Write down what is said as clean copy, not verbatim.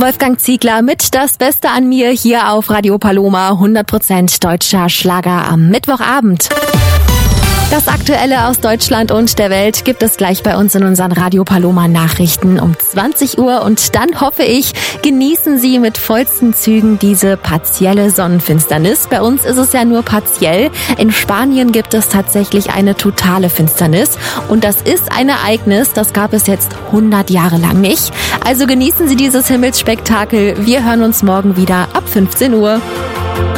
Wolfgang Ziegler mit Das Beste an mir hier auf Radio Paloma, 100% deutscher Schlager am Mittwochabend. Das Aktuelle aus Deutschland und der Welt gibt es gleich bei uns in unseren Radio Paloma Nachrichten um 20 Uhr und dann hoffe ich, genießen Sie mit vollsten Zügen diese partielle Sonnenfinsternis. Bei uns ist es ja nur partiell. In Spanien gibt es tatsächlich eine totale Finsternis und das ist ein Ereignis, das gab es jetzt 100 Jahre lang nicht. Also genießen Sie dieses Himmelsspektakel. Wir hören uns morgen wieder ab 15 Uhr.